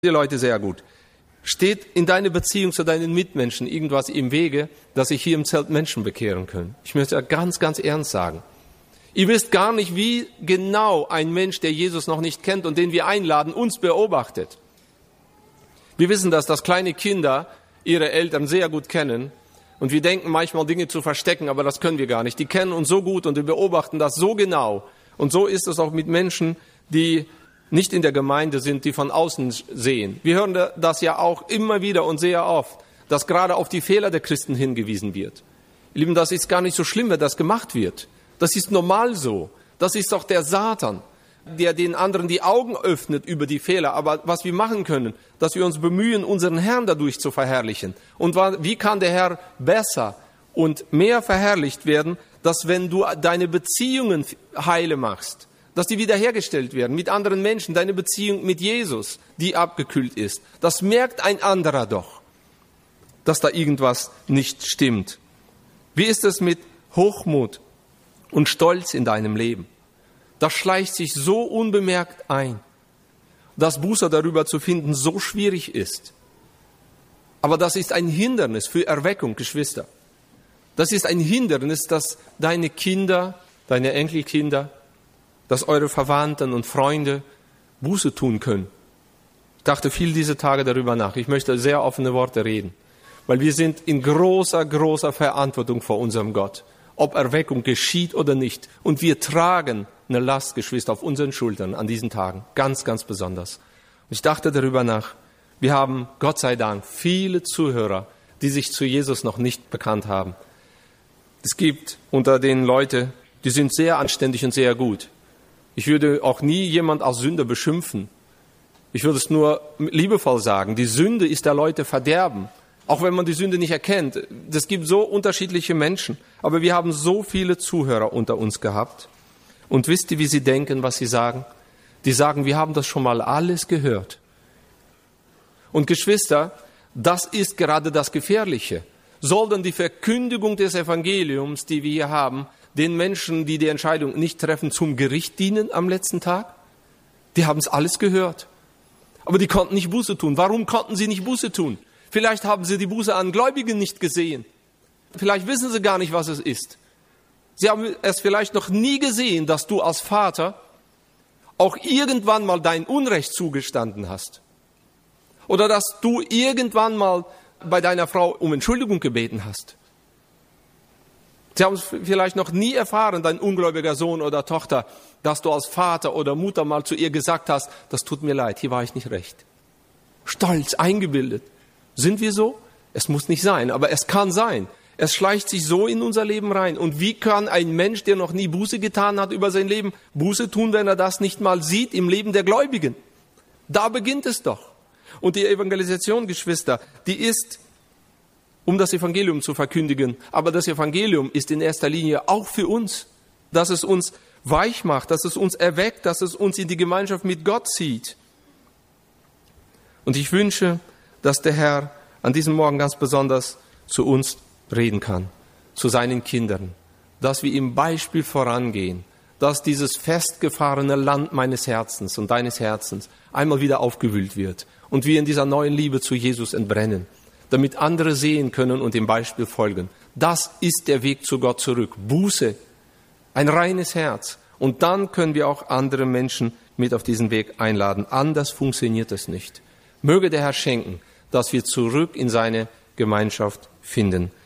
Die Leute sehr gut. Steht in deiner Beziehung zu deinen Mitmenschen irgendwas im Wege, dass sich hier im Zelt Menschen bekehren können? Ich möchte ja ganz, ganz ernst sagen. Ihr wisst gar nicht, wie genau ein Mensch, der Jesus noch nicht kennt und den wir einladen, uns beobachtet. Wir wissen, dass kleine Kinder ihre Eltern sehr gut kennen und wir denken manchmal Dinge zu verstecken, aber das können wir gar nicht. Die kennen uns so gut und wir beobachten das so genau. Und so ist es auch mit Menschen, die nicht in der Gemeinde sind, die von außen sehen. Wir hören das ja auch immer wieder und sehr oft, dass gerade auf die Fehler der Christen hingewiesen wird. Ihr Lieben, das ist gar nicht so schlimm, wenn das gemacht wird. Das ist normal so. Das ist doch der Satan, der den anderen die Augen öffnet über die Fehler. Aber was wir machen können, dass wir uns bemühen, unseren Herrn dadurch zu verherrlichen. Und wie kann der Herr besser und mehr verherrlicht werden, dass wenn du deine Beziehungen heile machst, dass die wiederhergestellt werden mit anderen Menschen, deine Beziehung mit Jesus, die abgekühlt ist. Das merkt ein anderer doch, dass da irgendwas nicht stimmt. Wie ist es mit Hochmut und Stolz in deinem Leben? Das schleicht sich so unbemerkt ein, dass Buße darüber zu finden so schwierig ist. Aber das ist ein Hindernis für Erweckung, Geschwister. Das ist ein Hindernis, dass deine Kinder, deine Enkelkinder, dass eure Verwandten und Freunde Buße tun können. Ich dachte viel diese Tage darüber nach. Ich möchte sehr offene Worte reden, weil wir sind in großer, großer Verantwortung vor unserem Gott, ob Erweckung geschieht oder nicht. Und wir tragen eine Last, Geschwister, auf unseren Schultern an diesen Tagen, ganz, ganz besonders. Und ich dachte darüber nach. Wir haben, Gott sei Dank, viele Zuhörer, die sich zu Jesus noch nicht bekannt haben. Es gibt unter den Leute, die sind sehr anständig und sehr gut. Ich würde auch nie jemand als Sünder beschimpfen. Ich würde es nur liebevoll sagen. Die Sünde ist der Leute Verderben. Auch wenn man die Sünde nicht erkennt. Es gibt so unterschiedliche Menschen. Aber wir haben so viele Zuhörer unter uns gehabt. Und wisst ihr, wie sie denken, was sie sagen? Die sagen, wir haben das schon mal alles gehört. Und Geschwister, das ist gerade das Gefährliche. Soll denn die Verkündigung des Evangeliums, die wir hier haben, den Menschen, die die Entscheidung nicht treffen, zum Gericht dienen am letzten Tag? Die haben es alles gehört. Aber die konnten nicht Buße tun. Warum konnten sie nicht Buße tun? Vielleicht haben sie die Buße an Gläubigen nicht gesehen. Vielleicht wissen sie gar nicht, was es ist. Sie haben es vielleicht noch nie gesehen, dass du als Vater auch irgendwann mal dein Unrecht zugestanden hast. Oder dass du irgendwann mal bei deiner Frau um Entschuldigung gebeten hast. Sie haben es vielleicht noch nie erfahren, dein ungläubiger Sohn oder Tochter, dass du als Vater oder Mutter mal zu ihr gesagt hast, das tut mir leid, hier war ich nicht recht. Stolz, eingebildet. Sind wir so? Es muss nicht sein, aber es kann sein. Es schleicht sich so in unser Leben rein. Und wie kann ein Mensch, der noch nie Buße getan hat über sein Leben, Buße tun, wenn er das nicht mal sieht im Leben der Gläubigen? Da beginnt es doch. Und die Evangelisation, Geschwister, die ist, um das Evangelium zu verkündigen. Aber das Evangelium ist in erster Linie auch für uns, dass es uns weich macht, dass es uns erweckt, dass es uns in die Gemeinschaft mit Gott zieht. Und ich wünsche, dass der Herr an diesem Morgen ganz besonders zu uns reden kann, zu seinen Kindern, dass wir im Beispiel vorangehen, dass dieses festgefahrene Land meines Herzens und deines Herzens einmal wieder aufgewühlt wird und wir in dieser neuen Liebe zu Jesus entbrennen, damit andere sehen können und dem Beispiel folgen. Das ist der Weg zu Gott zurück. Buße, ein reines Herz. Und dann können wir auch andere Menschen mit auf diesen Weg einladen. Anders funktioniert es nicht. Möge der Herr schenken, dass wir zurück in seine Gemeinschaft finden.